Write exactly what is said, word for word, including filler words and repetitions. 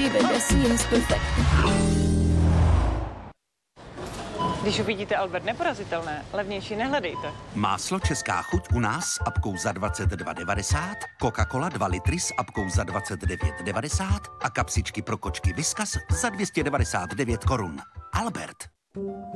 baby, seems perfect. Když uvidíte Albert neporazitelné, levnější nehledejte. Máslo Česká chuť u nás s apkou za dvacet dva devadesát, Coca-Cola dva litry s apkou za dvacet devět devadesát a kapsičky pro kočky Whiskas za dvě stě devadesát devět korun. Albert.